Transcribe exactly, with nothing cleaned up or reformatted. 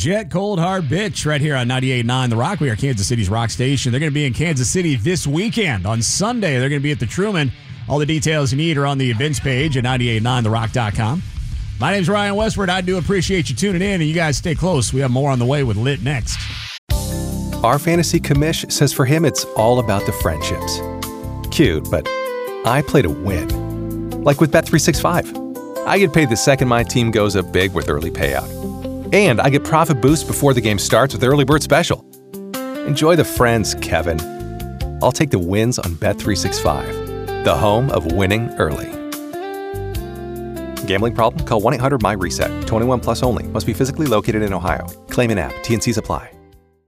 Jet Cold Hard Bitch right here on ninety-eight point nine The Rock. We are Kansas City's rock station. They're going to be in Kansas City this weekend. On Sunday, they're going to be at the Truman. All the details you need are on the events page at ninety-eight point nine the rock dot com. My name's Ryan Westward. I do appreciate you tuning in, and you guys stay close. We have more on the way with Lit next. Our fantasy commish says for him it's all about the friendships. Cute, but I play to win. Like with Bet three sixty-five. I get paid the second my team goes up big with early payout. And I get profit boost before the game starts with Early Bird Special. Enjoy the friends, Kevin. I'll take the wins on Bet three sixty-five, the home of winning early. Gambling problem? Call one eight hundred my reset. twenty-one plus only. Must be physically located in Ohio. Claim in app. T N Cs apply.